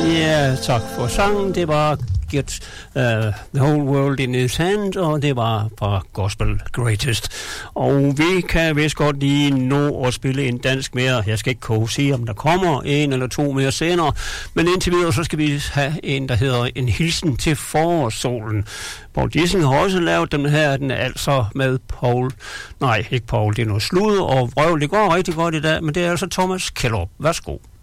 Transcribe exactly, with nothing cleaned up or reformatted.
Ja, tak for sangen. Det var Get uh, the Whole World in His Hand, og det var fra Gospel Greatest. Og vi kan vist godt lige nå at spille en dansk mere. Jeg skal ikke kunne sige, om der kommer en eller to mere senere, men indtil videre så skal vi have en, der hedder En hilsen til forårssolen. Paul Dissing har også lavet den her, den er altså med Paul, nej ikke Paul, det er noget slud og vrøvl. Det går rigtig godt i dag, men det er altså Thomas Kellerup. Værsgo.